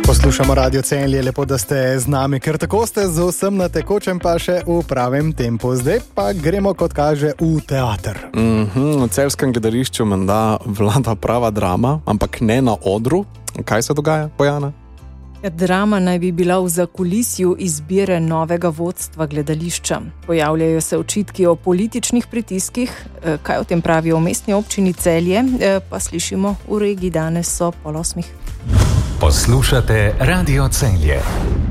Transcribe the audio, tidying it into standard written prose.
Poslušamo Radio Celje, lepo, da ste z nami, ker tako ste z vsem na tekočem, pa še v pravem tempu. Zdaj pa gremo, kot kaže, v teater. V celjskem gledališču menda vlada prava drama, ampak ne na odru. Kaj se dogaja, Bojana? Drama naj bi bila v zakulisju izbire novega vodstva gledališča. Pojavljajo se očitki o političnih pritiskih. Kaj o tem pravijo v mestni občini Celje, pa slišimo v regiji danes so 7:30. Poslušate Radio Celje.